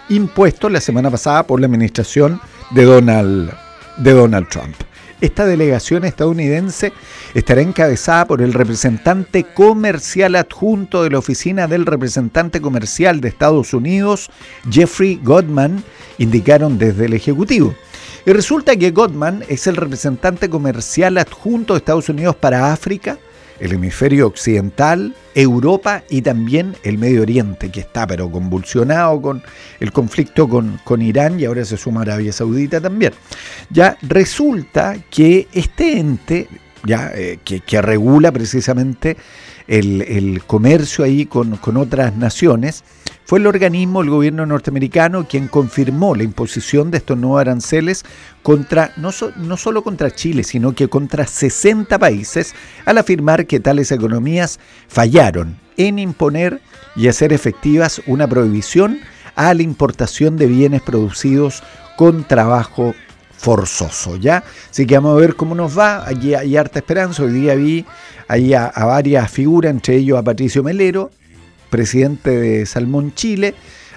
impuestos la semana pasada por la administración de Donald Trump. Esta delegación estadounidense estará encabezada por el representante comercial adjunto de la Oficina del Representante Comercial de Estados Unidos, Jeffrey Goodman, indicaron desde el Ejecutivo. Y resulta que Goodman es el representante comercial adjunto de Estados Unidos para África, el hemisferio occidental, Europa y también el Medio Oriente, que está pero convulsionado con el conflicto con Irán, y ahora se suma Arabia Saudita también. Ya resulta que este ente que regula precisamente el comercio ahí con otras naciones, fue el organismo, el gobierno norteamericano, quien confirmó la imposición de estos nuevos aranceles contra no solo contra Chile, sino que contra 60 países, al afirmar que tales economías fallaron en imponer y hacer efectivas una prohibición a la importación de bienes producidos con trabajo forzoso, ¿ya? Así que vamos a ver cómo nos va. Aquí hay harta esperanza. Hoy día vi ahí a varias figuras, entre ellos a Patricio Melero, presidente de Salmón Chile,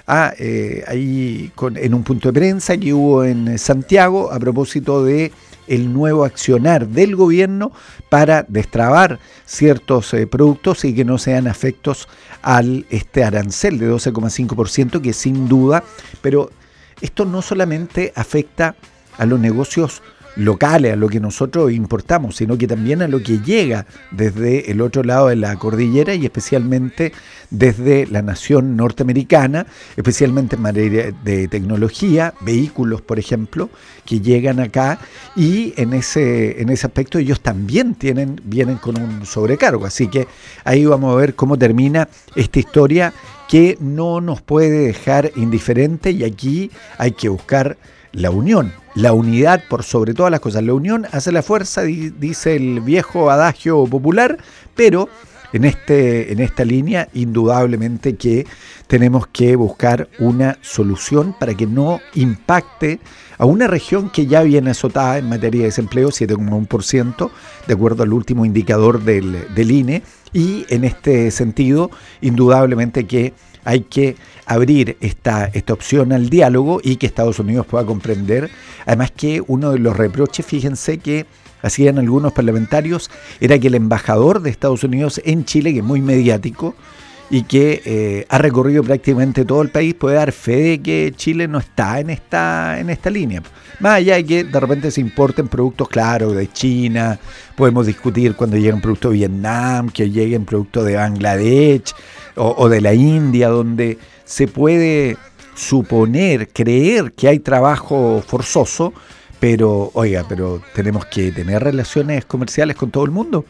en un punto de prensa que hubo en Santiago a propósito de el nuevo accionar del gobierno para destrabar ciertos productos y que no sean afectos al arancel de 12,5%, que sin duda, pero esto no solamente afecta a los negocios locales, a lo que nosotros importamos, sino que también a lo que llega desde el otro lado de la cordillera y especialmente desde la nación norteamericana, especialmente en materia de tecnología, vehículos, por ejemplo, que llegan acá, y en ese aspecto ellos también vienen con un sobrecargo. Así que ahí vamos a ver cómo termina esta historia que no nos puede dejar indiferente, y aquí hay que buscar la unión, la unidad por sobre todas las cosas. La unión hace la fuerza, dice el viejo adagio popular, pero en esta línea indudablemente que tenemos que buscar una solución para que no impacte a una región que ya viene azotada en materia de desempleo, 7,1%, de acuerdo al último indicador del INE, y en este sentido, indudablemente que hay que abrir esta opción al diálogo y que Estados Unidos pueda comprender. Además que uno de los reproches, fíjense, que hacían algunos parlamentarios, era que el embajador de Estados Unidos en Chile, que es muy mediático y que ha recorrido prácticamente todo el país, puede dar fe de que Chile no está en esta línea. Más allá de que de repente se importen productos, claro, de China, podemos discutir cuando lleguen productos de Vietnam, que lleguen productos de Bangladesh o de la India, donde se puede suponer, creer que hay trabajo forzoso, pero tenemos que tener relaciones comerciales con todo el mundo,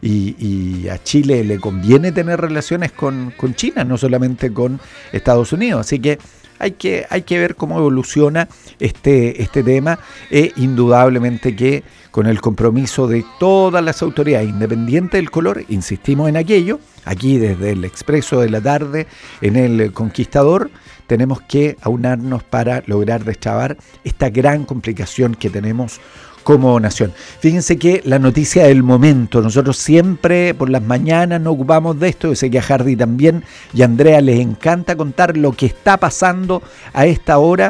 y a Chile le conviene tener relaciones con China, no solamente con Estados Unidos. Así que hay que ver cómo evoluciona este tema, indudablemente que con el compromiso de todas las autoridades, independiente del color, insistimos en aquello, aquí desde el Expreso de la Tarde, en el Conquistador, tenemos que aunarnos para lograr destrabar esta gran complicación que tenemos como nación. Fíjense que la noticia del momento, nosotros siempre por las mañanas nos ocupamos de esto, yo sé que a Hardy también y a Andrea les encanta contar lo que está pasando a esta hora.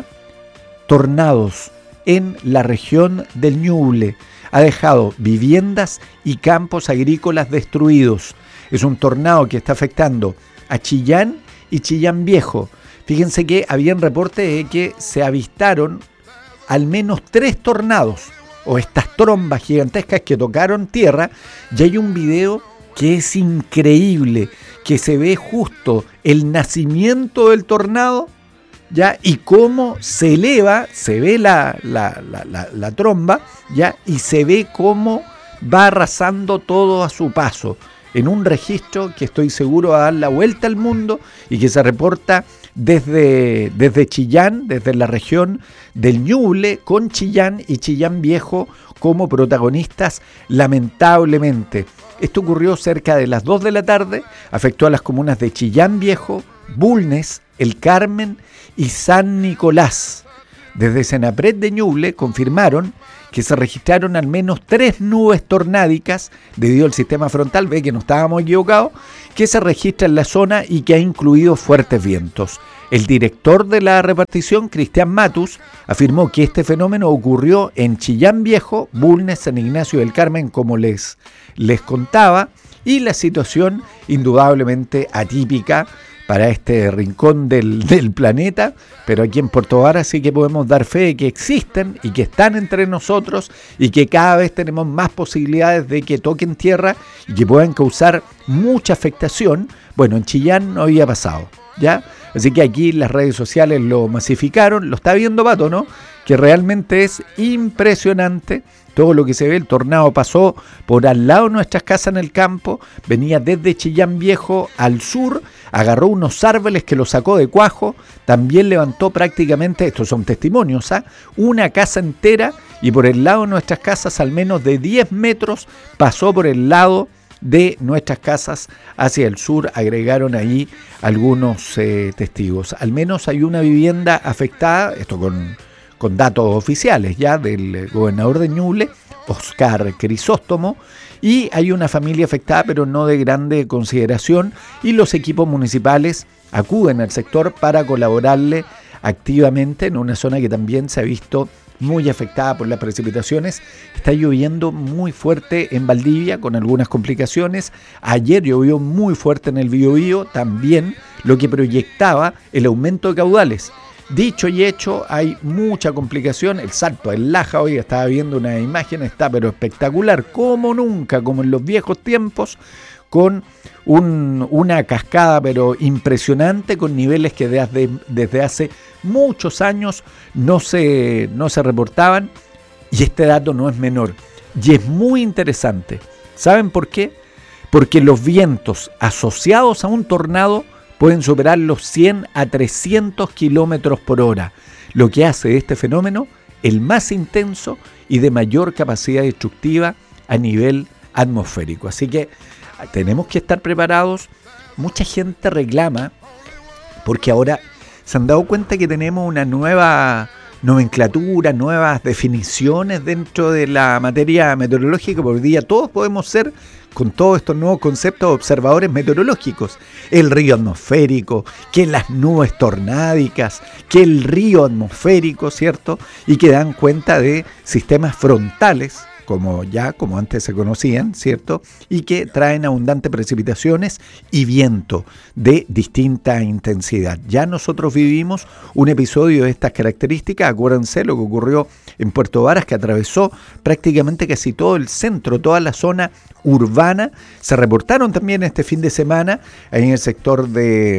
Tornados en la región del Ñuble ha dejado viviendas y campos agrícolas destruidos. Es un tornado que está afectando a Chillán y Chillán Viejo. Fíjense que habían reportes de que se avistaron al menos 3 tornados, o estas trombas gigantescas que tocaron tierra, y hay un video que es increíble, que se ve justo el nacimiento del tornado, ¿ya? Y cómo se eleva, se ve la tromba, ¿ya? Y se ve cómo va arrasando todo a su paso, en un registro que estoy seguro va a dar la vuelta al mundo y que se reporta desde Chillán, desde la región del Ñuble, con Chillán y Chillán Viejo como protagonistas, lamentablemente. Esto ocurrió cerca de las 2 de la tarde, afectó a las comunas de Chillán Viejo, Bulnes, El Carmen y San Nicolás, Desde Senapred de Ñuble confirmaron que se registraron al menos 3 nubes tornádicas debido al sistema frontal, ve que no estábamos equivocados, que se registra en la zona y que ha incluido fuertes vientos. El director de la repartición, Cristian Matus, afirmó que este fenómeno ocurrió en Chillán Viejo, Bulnes, San Ignacio del Carmen, como les contaba, y la situación indudablemente atípica para este rincón del planeta, pero aquí en Puerto Vara sí que podemos dar fe de que existen y que están entre nosotros y que cada vez tenemos más posibilidades de que toquen tierra y que puedan causar mucha afectación. Bueno, en Chillán no había pasado, ¿ya? Así que aquí las redes sociales lo masificaron, lo está viendo Pato, ¿no? Que realmente es impresionante todo lo que se ve. El tornado pasó por al lado de nuestras casas en el campo, venía desde Chillán Viejo al sur, agarró unos árboles que los sacó de cuajo, también levantó prácticamente, estos son testimonios, una casa entera, y por el lado de nuestras casas al menos de 10 metros pasó por el lado de nuestras casas hacia el sur, agregaron ahí algunos testigos. Al menos hay una vivienda afectada, esto con datos oficiales ya del gobernador de Ñuble, Oscar Crisóstomo, y hay una familia afectada pero no de grande consideración, y los equipos municipales acuden al sector para colaborarle activamente en una zona que también se ha visto muy afectada por las precipitaciones. Está lloviendo muy fuerte en Valdivia con algunas complicaciones. Ayer llovió muy fuerte en el Biobío también, lo que proyectaba el aumento de caudales. Dicho y hecho, hay mucha complicación. El salto del Laja, hoy estaba viendo una imagen, está pero espectacular, como nunca, como en los viejos tiempos, con una cascada pero impresionante, con niveles que desde hace muchos años no se reportaban, y este dato no es menor y es muy interesante. ¿Saben por qué? Porque los vientos asociados a un tornado pueden superar los 100 a 300 kilómetros por hora, lo que hace de este fenómeno el más intenso y de mayor capacidad destructiva a nivel atmosférico. Así que tenemos que estar preparados. Mucha gente reclama porque ahora se han dado cuenta que tenemos una nueva nomenclatura, nuevas definiciones dentro de la materia meteorológica. Por hoy día todos podemos ser, con todos estos nuevos conceptos, observadores meteorológicos. El río atmosférico, que las nubes tornádicas, que el río atmosférico, ¿cierto? Y que dan cuenta de sistemas frontales, como antes se conocían, ¿cierto? Y que traen abundantes precipitaciones y viento de distinta intensidad. Ya nosotros vivimos un episodio de estas características. Acuérdense lo que ocurrió en Puerto Varas, que atravesó prácticamente casi todo el centro, toda la zona urbana. Se reportaron también este fin de semana ahí en el sector de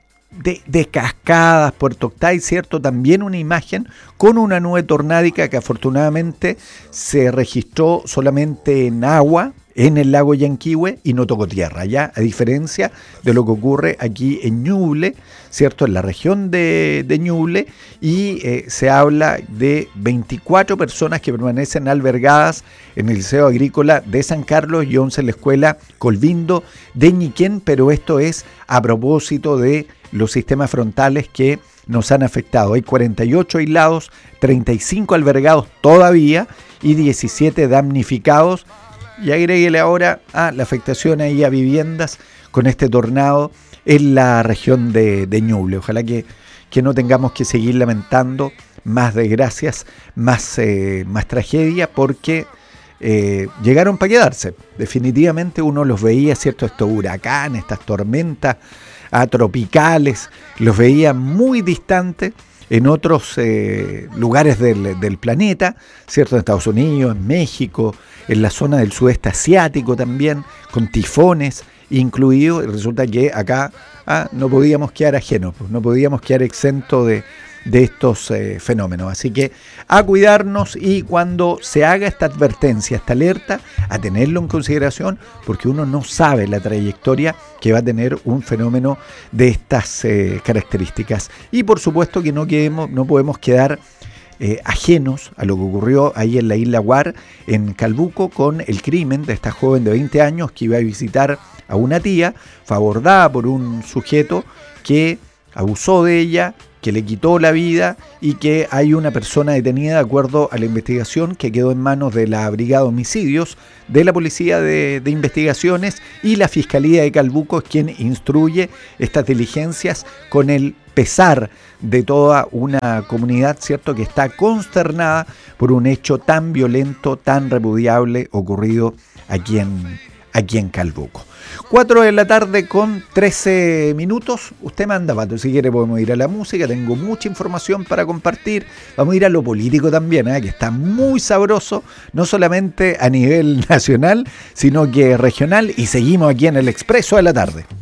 Cascadas, Puerto Octay, ¿cierto? También una imagen con una nube tornádica que afortunadamente se registró solamente en agua en el lago Yanquihue y no tocó tierra, ya, a diferencia de lo que ocurre aquí en Ñuble, ¿cierto? En la región de Ñuble, y se habla de 24 personas que permanecen albergadas en el Liceo Agrícola de San Carlos y 11 en la Escuela Colvindo de Ñiquén, pero esto es a propósito de los sistemas frontales que nos han afectado. Hay 48 aislados, 35 albergados todavía y 17 damnificados. Y agréguele ahora la afectación ahí a viviendas con este tornado en la región de Ñuble. Ojalá que no tengamos que seguir lamentando más desgracias, más tragedia, porque llegaron para quedarse. Definitivamente uno los veía, ¿cierto? Estos huracanes, estas tormentas tropicales, los veía muy distantes en otros lugares del planeta, ¿cierto? En Estados Unidos, en México, en la zona del sudeste asiático también, con tifones incluidos. Resulta que acá no podíamos quedar ajenos, pues, no podíamos quedar exentos de estos fenómenos. Así que a cuidarnos, y cuando se haga esta advertencia, esta alerta, a tenerlo en consideración, porque uno no sabe la trayectoria que va a tener un fenómeno de estas características. Y por supuesto que no podemos quedar ajenos a lo que ocurrió ahí en la isla Guar, en Calbuco, con el crimen de esta joven de 20 años que iba a visitar a una tía, fue abordada por un sujeto que abusó de ella, que le quitó la vida y que hay una persona detenida de acuerdo a la investigación que quedó en manos de la Brigada de Homicidios, de la Policía de Investigaciones, y la Fiscalía de Calbuco es quien instruye estas diligencias con el pesar de toda una comunidad, ¿cierto?, que está consternada por un hecho tan violento, tan repudiable ocurrido aquí en Calbuco. 4 de la tarde con 13 minutos. Usted manda, Pato, si quiere podemos ir a la música, tengo mucha información para compartir. Vamos a ir a lo político también, que está muy sabroso, no solamente a nivel nacional, sino que regional, y seguimos aquí en el Expreso de la Tarde.